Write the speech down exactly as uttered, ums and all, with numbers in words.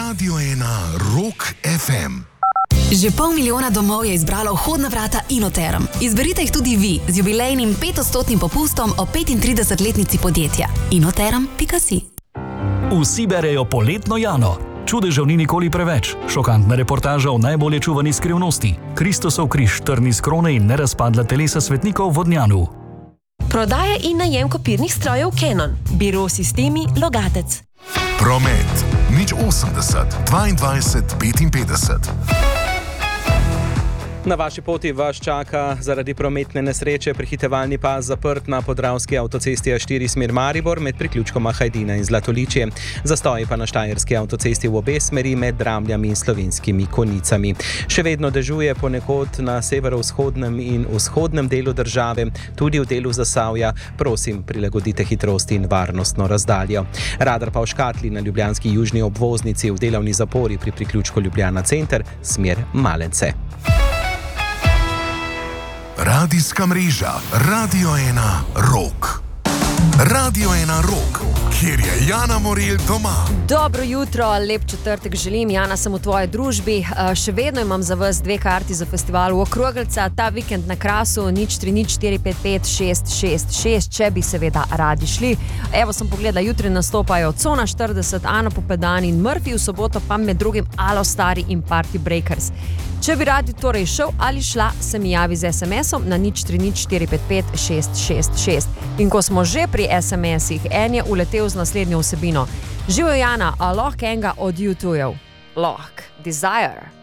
Radio ena Rock ef em. Že pol milijona domov je izbralo vhodna vrata Inoterm. Izberite jih tudi vi z jubilejnim petodstotnim popustom o petintridesetletnici podjetja. inoterm pika si. Vsi berejo Poletno Jano. Čudežev ni nikoli preveč. Šokantna reportaža o najbolje čuvani skrivnosti. Kristusov križ, trn iz krone in nerazpadla telesa svetnikov v Vodnjanu. Prodaja in najem kopirnih strojev Canon. Biro Sistemi Logatec. Promet nič osemdeset dvaindvajset petinpetdeset. Na vaši poti vas čaka zaradi prometne nesreče prehitevalni pas zaprt na podravski avtocesti A štiri smer Maribor med priključkoma Hajdina in Zlatoličje. Zastoji pa na štajerski avtocesti v obe smeri med Dramljami in Slovenskimi Konjicami. Še vedno dežuje ponekod na severovzhodnem in vzhodnem delu države, tudi v delu Zasavja. Prosim, prilagodite hitrosti in varnostno razdaljo. Radar pa v škatli na ljubljanski južni obvoznici v delovni zapori pri priključku Ljubljana center smer Malence. Radijska mreža Radio ena Rock. Radio ena Rock, kjer je Jana Morelj doma. Dobro jutro, lep četrtek želim. Jana, sem v tvoji družbi. Še vedno imam za vas dve karti za festival v Okrogelca. Ta vikend na Krasu, nič tri nič štiri pet pet šest šest šest, če bi seveda radi šli. Evo sem pogledala, jutri nastopajo Cona štirideset, Ana Popedan in Murphy, v soboto pa med drugim Alo Stari in Party Breakers. Če bi radi torej šel ali šla, se mi javi z es em esom na nič tri nič štiri pet pet šest šest šest. In ko smo že pri es em esih, en je uletel z naslednjo vsebino. Živijo Jana, a lahko enega od YouTubejev? Lahko. Desire.